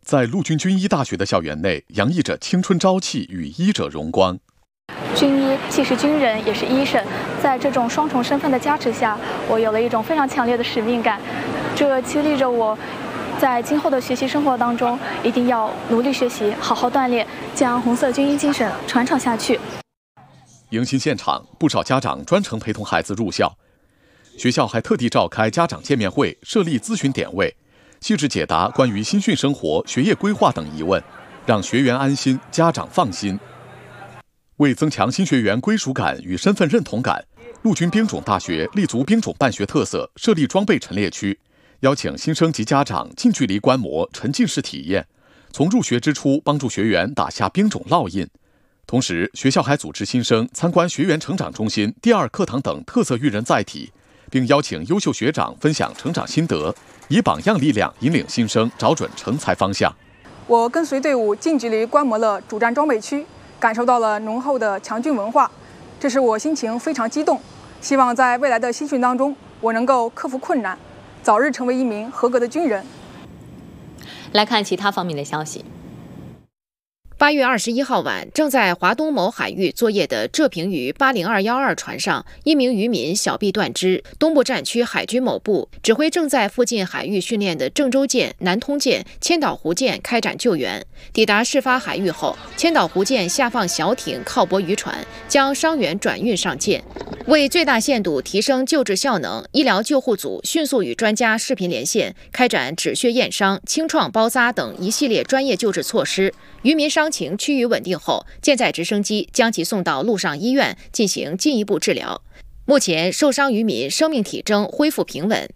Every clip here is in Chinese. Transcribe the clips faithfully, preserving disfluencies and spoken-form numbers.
在陆军军医大学的校园内，洋溢着青春朝气与医者荣光。 军医既是军人，也是医生，在这种双重身份的加持下，我有了一种非常强烈的使命感，这激励着我，在今后的学习生活当中，一定要努力学习，好好锻炼，将红色军医精神传承下去。 迎新现场，不少家长专程陪同孩子入校，学校还特地召开家长见面会，设立咨询点位，细致解答关于新训生活、学业规划等疑问，让学员安心，家长放心。为增强新学员归属感与身份认同感，陆军兵种大学立足兵种办学特色，设立装备陈列区，邀请新生及家长近距离观摩、沉浸式体验，从入学之初帮助学员打下兵种烙印。同时，学校还组织新生参观学员成长中心、第二课堂等特色育人载体，并邀请优秀学长分享成长心得，以榜样力量引领新生找准成才方向。 我跟随队伍近距离观摩了主战装备区，感受到了浓厚的强军文化，这使我心情非常激动。希望在未来的新训当中，我能够克服困难，早日成为一名合格的军人。 来看其他方面的消息。 八月二十一号晚，正在华东某海域作业的浙平渔八零二一二船上，一名渔民小臂断肢，东部战区海军某部指挥正在附近海域训练的郑州舰、南通舰、千岛湖舰开展救援。抵达事发海域后，千岛湖舰下放小艇靠泊渔船，将伤员转运上舰。为最大限度提升救治效能，医疗救护组迅速与专家视频连线，开展止血验伤、清创包扎等一系列专业救治措施。渔民伤情趋于稳定后，舰载直升机将其送到陆上医院进行进一步治疗。目前，受伤渔民生命体征恢复平稳。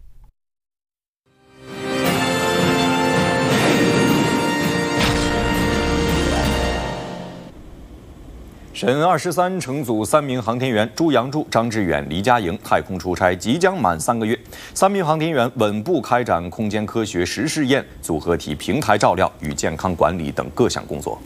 神二十三乘组三名航天员朱杨柱、张志远、黎佳莹太空出差即将满三个月，三名航天员稳步开展空间科学实试验、组合体平台照料与健康管理等各项工作。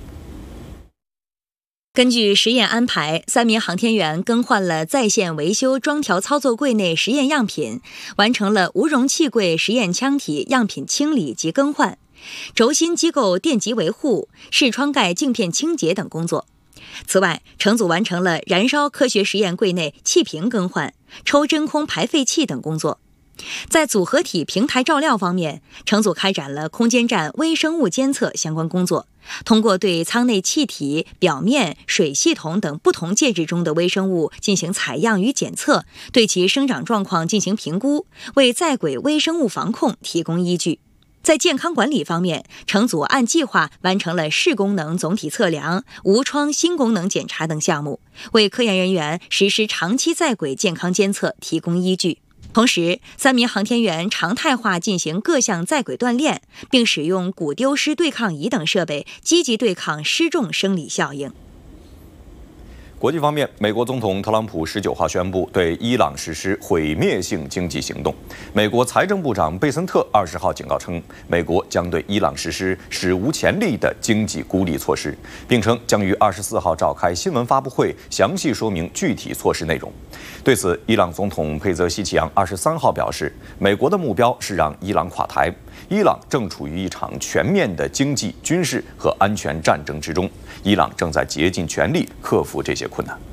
根据实验安排，三名航天员更换了在线维修装调操作柜内实验样品，完成了无容器柜实验腔体样品清理及更换、轴心机构电极维护、视窗盖镜片清洁等工作。此外，乘组完成了燃烧科学实验柜内气瓶更换、抽真空排废气等工作。在组合体平台照料方面，乘组开展了空间站微生物监测相关工作，通过对舱内气体、表面、水系统等不同介质中的微生物进行采样与检测，对其生长状况进行评估，为在轨微生物防控提供依据。在健康管理方面，乘组按计划完成了视功能总体测量、无创新功能检查等项目，为科研人员实施长期在轨健康监测提供依据。同时，三名航天员常态化进行各项在轨锻炼，并使用骨丢失对抗仪等设备，积极对抗失重生理效应。 国际方面，美国总统特朗普十九号宣布对伊朗实施毁灭性经济行动。美国财政部长贝森特二十号警告称，美国将对伊朗实施史无前例的经济孤立措施，并称将于二十四号召开新闻发布会，详细说明具体措施内容。对此，伊朗总统佩泽希奇扬二十三号表示，美国的目标是让伊朗垮台，伊朗正处于一场全面的经济、军事和安全战争之中，伊朗正在竭尽全力克服这些困难。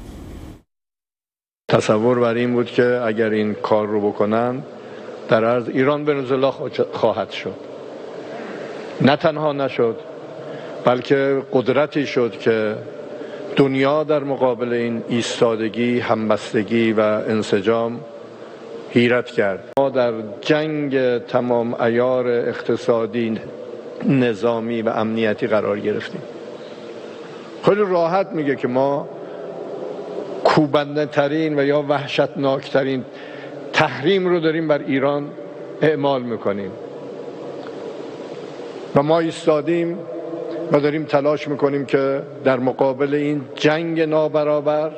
تصور بر این بود که اگر این کار رو بکنن در عرض ایران ونزوئلا خواهد شد. نه تنها نشد بلکه قدرتی شد که دنیا در مقابل این ایستادگی، همبستگی و انسجام حیرت کرد. ما در جنگ تمام عیار اقتصادی، نظامی و امنیتی قرار گرفتیم. خیلی راحت میگه که ما کوبنده ترین و یا وحشتناک ترین تحریم رو داریم بر ایران اعمال میکنیم و ما ایستادیم و داریم تلاش میکنیم که در مقابل این جنگ نابرابر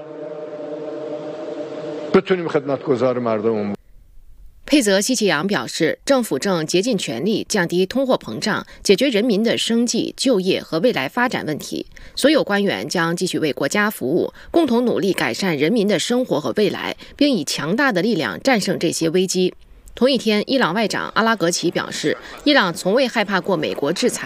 بتونیم خدمتگزار مردممون。 佩泽希奇扬表示，政府正竭尽全力降低通货膨胀，解决人民的生计、就业和未来发展问题。所有官员将继续为国家服务，共同努力改善人民的生活和未来，并以强大的力量战胜这些危机。同一天，伊朗外长阿拉格齐表示，伊朗从未害怕过美国制裁。